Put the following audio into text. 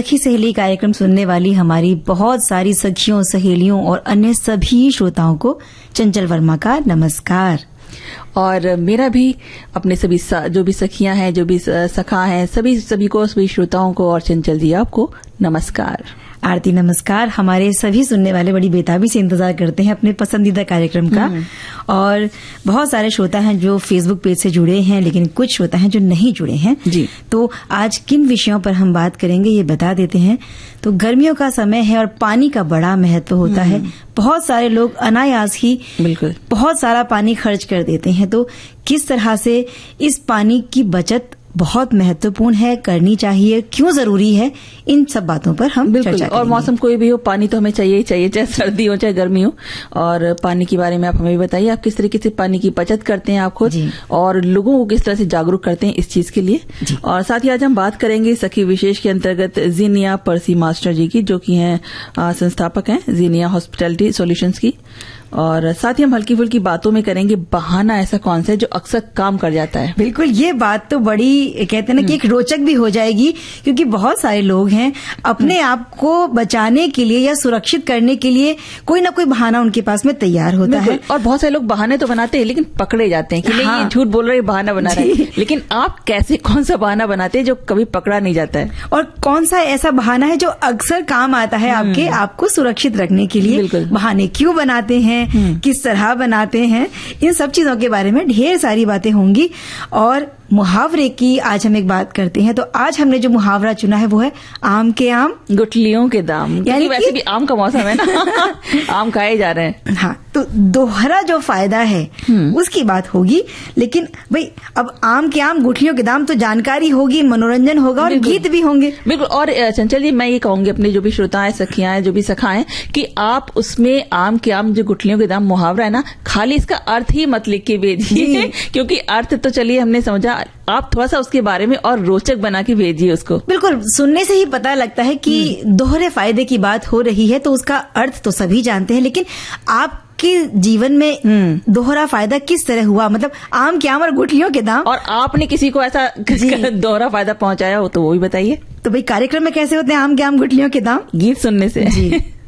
सखी सहेली कार्यक्रम सुनने वाली हमारी बहुत सारी सखियों, सहेलियों और अन्य सभी श्रोताओं को चंचल वर्मा का नमस्कार। और मेरा भी अपने सभी जो भी सखियां हैं, जो भी सखा हैं, सभी को, सभी श्रोताओं को और चंचल जी आपको नमस्कार। आरती नमस्कार। हमारे सभी सुनने वाले बड़ी बेताबी से इंतजार करते हैं अपने पसंदीदा कार्यक्रम का, और बहुत सारे श्रोता हैं जो फेसबुक पेज से जुड़े हैं, लेकिन कुछ श्रोता हैं जो नहीं जुड़े हैं जी। तो आज किन विषयों पर हम बात करेंगे ये बता देते हैं। तो गर्मियों का समय है और पानी का बड़ा महत्व होता है। बहुत सारे लोग अनायास ही बिल्कुल बहुत सारा पानी खर्च कर देते हैं। तो किस तरह से इस पानी की बचत बहुत महत्वपूर्ण है, करनी चाहिए, क्यों जरूरी है, इन सब बातों पर हम चर्चा करेंगे। और मौसम कोई भी हो, पानी तो हमें चाहिए ही चाहिए, चाहे सर्दी हो चाहे गर्मी हो। और पानी के बारे में आप हमें भी बताइए, आप किस तरीके से पानी की बचत करते हैं आप खुद, और लोगों को किस तरह से जागरूक करते हैं इस चीज के लिए। और साथ ही आज हम बात करेंगे सखी विशेष के अंतर्गत जीनिया पर्सी मास्टर जी की, जो कि हैं संस्थापक हैं जीनिया हॉस्पिटैलिटी सॉल्यूशंस की। और साथ ही हम हल्की फुल्की बातों में करेंगे बहाना ऐसा कौन सा है जो अक्सर काम कर जाता है। बिल्कुल, ये बात तो बड़ी कहते हैं ना कि एक रोचक भी हो जाएगी, क्योंकि बहुत सारे लोग हैं अपने आप को बचाने के लिए या सुरक्षित करने के लिए कोई ना कोई बहाना उनके पास में तैयार होता है। और बहुत सारे लोग बहाने तो बनाते हैं लेकिन पकड़े जाते हैं कि नहीं ये झूठ बोल रहे, बहाना बना रहे हैं। लेकिन आप कैसे, कौन सा बहाना बनाते हैं जो कभी पकड़ा नहीं जाता है, और कौन सा ऐसा बहाना है जो अक्सर काम आता है आपको सुरक्षित रखने के लिए। बहाने क्यों बनाते हैं, किस तरह बनाते हैं, इन सब चीजों के बारे में ढेर सारी बातें होंगी। और मुहावरे की आज हम एक बात करते हैं। तो आज हमने जो मुहावरा चुना है वो है आम के आम गुठलियों के दाम। यानी वैसे भी आम का मौसम है ना आम खाए जा रहे हैं। हाँ, तो दोहरा जो फायदा है उसकी बात होगी। लेकिन भाई अब आम के आम गुठलियों के दाम तो जानकारी होगी, मनोरंजन होगा और गीत भी होंगे। बिल्कुल। और चंचल जी, मैं ये कहूंगी अपने जो भी श्रोता है, सखियां हैं, जो भी सखा हैं, कि आप उसमें आम के आम जो गुठलियों के दाम मुहावरा है ना, खाली इसका अर्थ ही मत लिख के भेजिए क्योंकि अर्थ तो चलिए हमने समझा, आप थोड़ा सा उसके बारे में और रोचक बना के भेजिए उसको। बिल्कुल, सुनने से ही पता लगता है कि दोहरे फायदे की बात हो रही है, तो उसका अर्थ तो सभी जानते हैं, लेकिन आपके जीवन में दोहरा फायदा किस तरह हुआ, मतलब आम के आम और गुठलियों के दाम, और आपने किसी को ऐसा दोहरा फायदा पहुंचाया हो तो वो भी बताइए। तो भाई कार्यक्रम में कैसे होते हैं आम के आम गुठलियों के दाम? गीत सुनने से। जी।